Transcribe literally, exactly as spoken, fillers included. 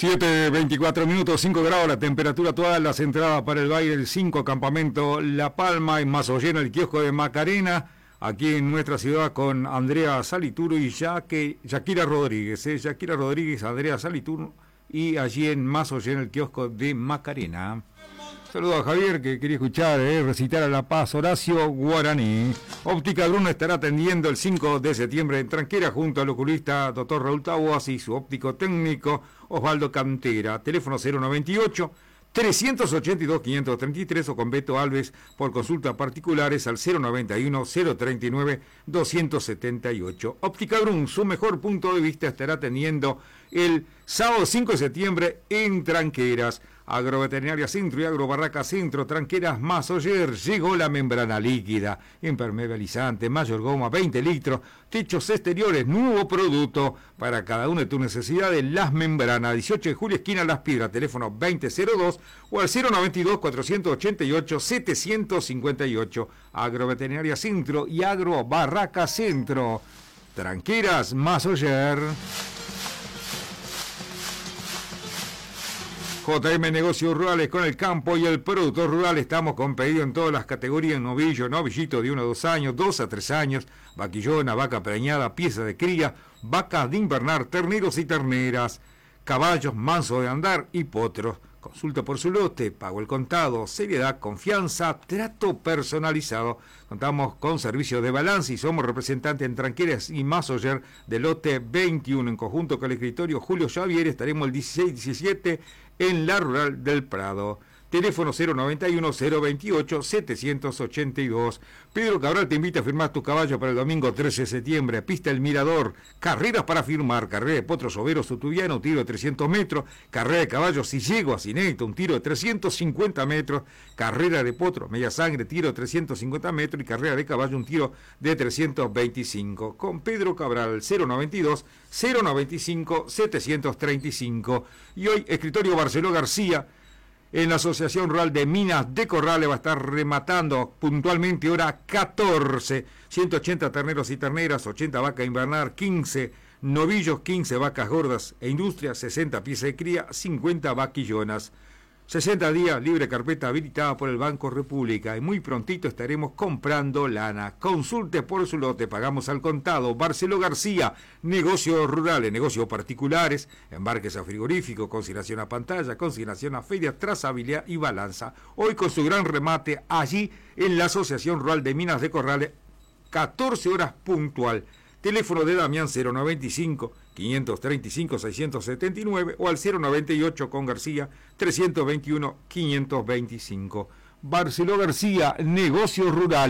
siete veinticuatro minutos, cinco grados la temperatura, todas las entradas para el baile del cinco, campamento La Palma, en Masoyena, el kiosco de Macarena, aquí en nuestra ciudad con Andrea Salituro y Yaque, Yakira Rodríguez, ¿eh? Yakira Rodríguez, Andrea Salituro, y allí en Masoyena, el kiosco de Macarena. Saludos a Javier, que quería escuchar, eh, recitar a La Paz, Horacio Guaraní. Óptica Bruno estará atendiendo el cinco de septiembre en Tranquera junto al oculista doctor Raúl Taboas y su óptico técnico Osvaldo Cantera. Teléfono cero noventa y ocho, trescientos ochenta y dos, quinientos treinta y tres o con Beto Alves por consultas particulares al cero noventa y uno, cero treinta y nueve, doscientos setenta y ocho. Óptica Brun, su mejor punto de vista, estará atendiendo el sábado cinco de septiembre en Tranqueras. Agroveterinaria Centro y Agrobarraca Centro, Tranqueras Masoyer, llegó la membrana líquida, impermeabilizante, mayor goma, veinte litros, techos exteriores, nuevo producto para cada una de tus necesidades, las membranas, dieciocho de julio, esquina Las Piedras, teléfono veinte cero dos o al cero noventa y dos, cuatrocientos ochenta y ocho, setecientos cincuenta y ocho. Agroveterinaria Centro y Agrobarraca Centro, Tranqueras Masoyer. J M Negocios Rurales con el campo y el productor rural. Estamos con pedido en todas las categorías: novillo, novillito de uno a dos años, dos a tres años, vaquillona, vaca preñada, pieza de cría, vacas de invernar, terneros y terneras, caballos mansos de andar y potros. Consulta por su lote, pago el contado, seriedad, confianza, trato personalizado. Contamos con servicios de balance y somos representantes en Tranqueras y Masoyer del lote veintiuno. En conjunto con el escritorio Julio Xavier estaremos el dieciséis diecisiete en la Rural del Prado. Teléfono cero noventa y uno, cero veintiocho, setecientos ochenta y dos. Pedro Cabral te invita a firmar tu caballo para el domingo trece de septiembre. Pista El Mirador. Carreras para firmar. Carrera de potros overos tutubiano, un tiro de trescientos metros. Carrera de caballos si llego a Cineto, un tiro de trescientos cincuenta metros. Carrera de potros, media sangre, tiro de trescientos cincuenta metros. Y carrera de caballo, un tiro de trescientos veinticinco. Con Pedro Cabral, cero noventa y dos, cero noventa y cinco, setecientos treinta y cinco. Y hoy, escritorio Barceló García, en la Asociación Rural de Minas de Corrales, va a estar rematando puntualmente hora catorce. ciento ochenta terneros y terneras, ochenta vacas invernar, quince novillos, quince vacas gordas e industria, sesenta piezas de cría, cincuenta vaquillonas. sesenta días, libre carpeta habilitada por el Banco República, y muy prontito estaremos comprando lana. Consulte por su lote, pagamos al contado. Barceló García, negocios rurales, negocios particulares, embarques a frigorífico, consignación a pantalla, consignación a feria, trazabilidad y balanza. Hoy con su gran remate allí en la Asociación Rural de Minas de Corrales, catorce horas puntual. Teléfono de Damián cero noventa y cinco, quinientos treinta y cinco, seiscientos setenta y nueve o al cero noventa y ocho con García, trescientos veintiuno, quinientos veinticinco. Barceló García, negocios rurales.